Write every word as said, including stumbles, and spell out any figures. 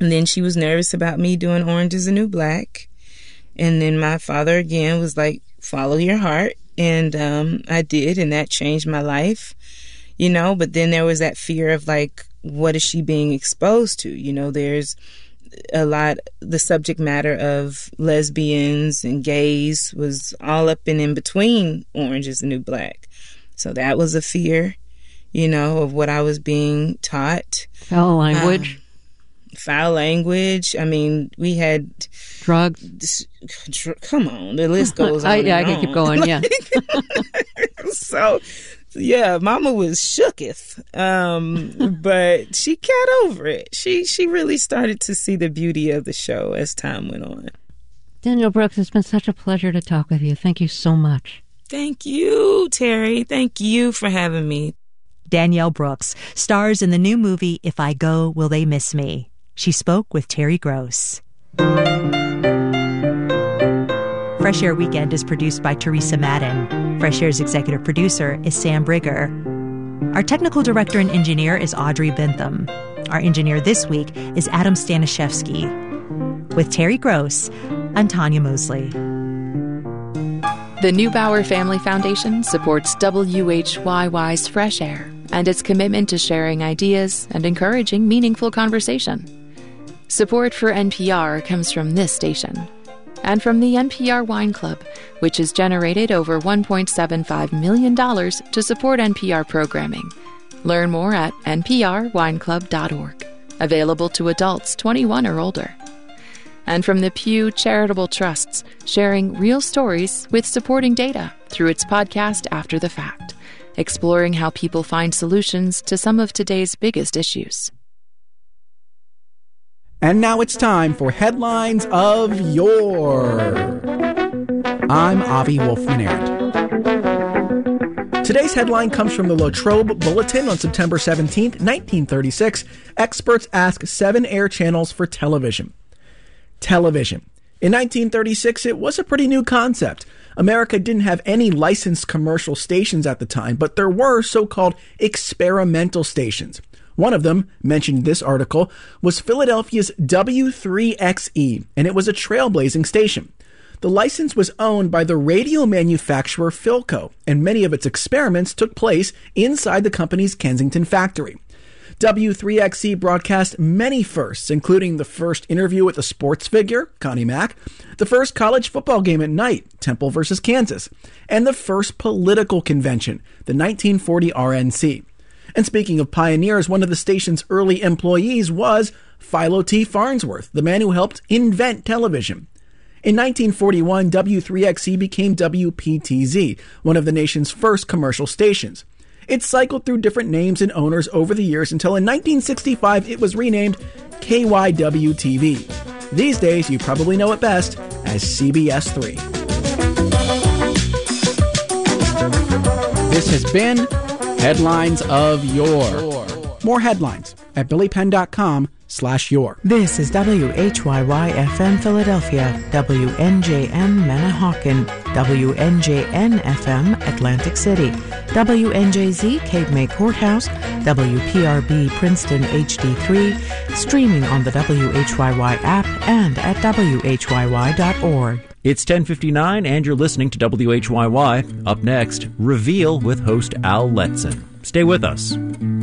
And then she was nervous about me doing Orange is the New Black. And then my father, again, was like, follow your heart. And um, I did, and that changed my life, you know. But then there was that fear of, like, what is she being exposed to? You know, there's a lot, the subject matter of lesbians and gays was all up and in between Orange is the New Black. So that was a fear, you know, of what I was being taught. Foul language. Um, foul language. I mean, we had drugs. Dr- come on, the list goes on. I, and yeah, I on. can keep going. Yeah. So, yeah, Mama was shooketh, um, but she got over it. She she really started to see the beauty of the show as time went on. Danielle Brooks, it's been such a pleasure to talk with you. Thank you so much. Thank you, Terry. Thank you for having me. Danielle Brooks stars in the new movie If I Go, Will They Miss Me? She spoke with Terry Gross. Fresh Air Weekend is produced by Teresa Madden. Fresh Air's executive producer is Sam Brigger. Our technical director and engineer is Audrey Bentham. Our engineer this week is Adam Stanishevsky. With Terry Gross, I'm Tanya Mosley. The Neubauer Family Foundation supports W H Y Y's Fresh Air and its commitment to sharing ideas and encouraging meaningful conversation. Support for N P R comes from this station and from the N P R Wine Club, which has generated over one point seven five million dollars to support N P R programming. Learn more at n p r wine club dot org. Available to adults twenty-one or older. And from the Pew Charitable Trusts, sharing real stories with supporting data through its podcast After the Fact, exploring how people find solutions to some of today's biggest issues. And now it's time for Headlines of Yore. I'm Avi Wolfman-Arent. Today's headline comes from the Latrobe Bulletin on September seventeenth, nineteen thirty-six. Experts ask seven air channels for television. Television. In nineteen thirty-six, it was a pretty new concept. America didn't have any licensed commercial stations at the time, but there were so-called experimental stations. One of them, mentioned in this article, was Philadelphia's W three X E, and it was a trailblazing station. The license was owned by the radio manufacturer Philco, and many of its experiments took place inside the company's Kensington factory. W three X E broadcast many firsts, including the first interview with a sports figure, Connie Mack, the first college football game at night, Temple versus Kansas, and the first political convention, the nineteen forty R N C. And speaking of pioneers, one of the station's early employees was Philo T. Farnsworth, the man who helped invent television. In nineteen forty-one, W three X E became W P T Z, one of the nation's first commercial stations. It cycled through different names and owners over the years until in nineteen sixty-five it was renamed K Y W T V. These days, you probably know it best as C B S three. This has been Headlines of Yore. More headlines at billypenn.com slash yore. This is W H Y Y F M Philadelphia, W N J M Manahawkin, W N J N F M Atlantic City, W N J Z Cape May Courthouse, W P R B Princeton H D three, streaming on the W H Y Y app and at W H Y Y dot org. It's ten fifty-nine and you're listening to W H Y Y. Up next, Reveal with host Al Letson. Stay with us.